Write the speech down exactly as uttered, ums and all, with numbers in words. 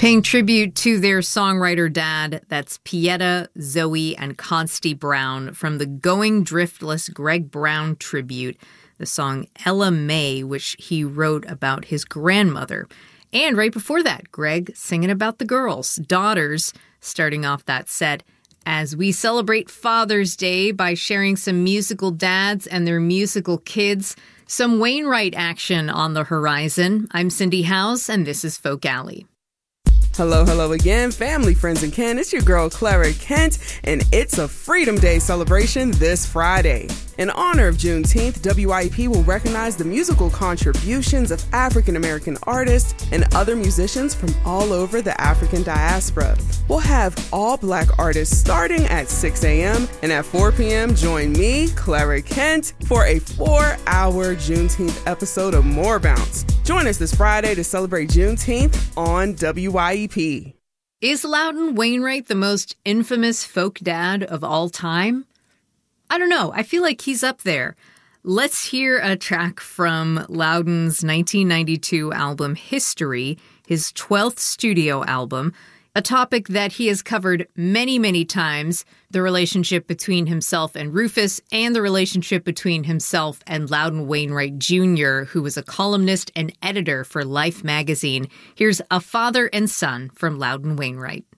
Paying tribute to their songwriter dad, that's Pieta, Zoe, and Consti Brown from the Going Driftless Greg Brown tribute, the song Ella May, which he wrote about his grandmother. And right before that, Greg singing about the girls, daughters, starting off that set as we celebrate Father's Day by sharing some musical dads and their musical kids. Some Wainwright action on the horizon. I'm Cindy House, and this is Folk Alley. Hello, hello again, family, friends, and kin. It's your girl, Clara Kent, and it's a Freedom Day celebration this Friday. In honor of Juneteenth, W I E P will recognize the musical contributions of African-American artists and other musicians from all over the African diaspora. We'll have all Black artists starting at six a.m. and at four p.m. join me, Clara Kent, for a four-hour Juneteenth episode of More Bounce. Join us this Friday to celebrate Juneteenth on W I E P. Is Loudon Wainwright the most infamous folk dad of all time? I don't know. I feel like he's up there. Let's hear a track from Loudon's nineteen ninety-two album History, his twelfth studio album, a topic that he has covered many, many times, the relationship between himself and Rufus, and the relationship between himself and Loudon Wainwright Junior, who was a columnist and editor for Life magazine. Here's A Father and Son from Loudon Wainwright.